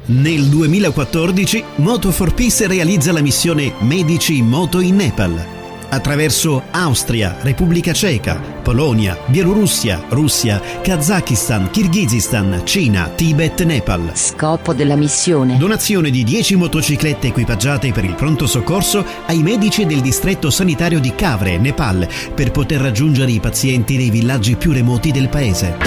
Nel 2014 Moto for Peace realizza la missione Medici in Moto in Nepal. Attraverso Austria, Repubblica Ceca, Polonia, Bielorussia, Russia, Kazakistan, Kirghizistan, Cina, Tibet, Nepal. Scopo della missione: donazione di 10 motociclette equipaggiate per il pronto soccorso ai medici del distretto sanitario di Kavre, Nepal, per poter raggiungere i pazienti nei villaggi più remoti del paese.